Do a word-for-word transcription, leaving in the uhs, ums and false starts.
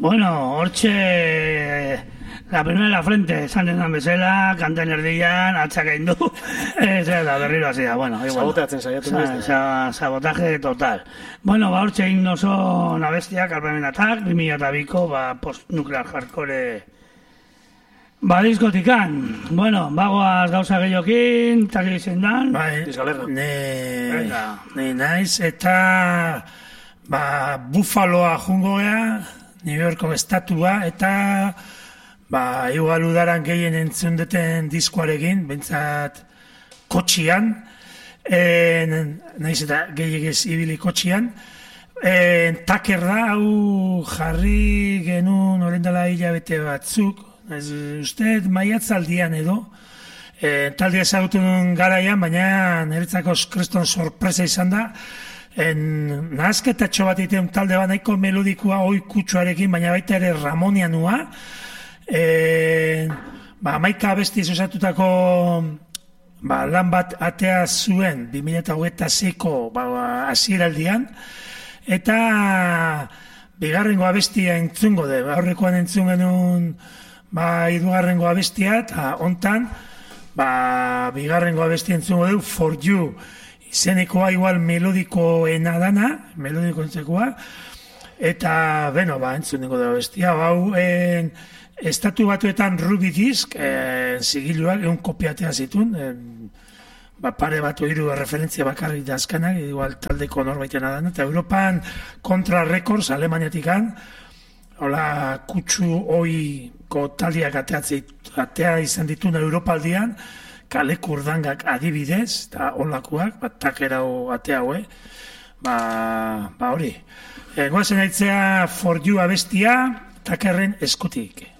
Bueno, hortxe, la primera la frente, esan den bezala, kanten erdian, atzak egin du, ez da, berriro hasia, bueno. Saboteatzen saiatu naiz. Sabotaje total. Bueno, ba, hortxe egin oso nabestiak, Alphamen Attack, bi mila biko, ba, post-nuclear hardcore, ba, diskotikan. Bueno, bagoaz gauza gehiokin, taki izen dan. Bai, Diskalerra. ne, ne naiz, eta, ba, Buffaloa jungo gea, New Yorko estatua, eta ba, igual udaran gehien entzun duten diskoarekin, bentsat kotxian, e, nahiz eta gehiagez ibili kotxian, e, taker da, hau jarri genuen orendala hilabete batzuk, ez, uste maiatzaldian edo, e, talde ezagutu nuen garaian, baina niretzako kriston sorpresa izan da, En, nahazketatxo bat iteun talde bat nahiko melodikoa oi kutsuarekin, baina baita ere ramonianua. E, ba, maika abesti osatutako ba, lan bat atea zuen bi mila hogeita seiko ba, hasieraldian, eta bigarrengo abestia entzungo de, aurrekoan entzun genuen ba, hirugarrengo abestia, eta hontan ba, bigarrengo abestia entzungo de, For You. Izenekoa igual melodikoena dana, melodiko entzekoa, eta, beno, ba, entzun ningo da bestia, hau, en, estatu batuetan Ruby Disk, en, zigiluak, egun kopiatea zituen, en, ba, pare batu hiru referentzia bakarrik dazkanak, igual taldeko norbaitena dana, eta Europan Contra Records, Alemaniatikan, hola, kutsu oiko taldiak atea izan dituen Europaldian, kale kurdangak adibidez, eta olakoak, bat takerau atea hoe, ba, ba hori. E, goazen aitzea For You abestia, takerren eskutik.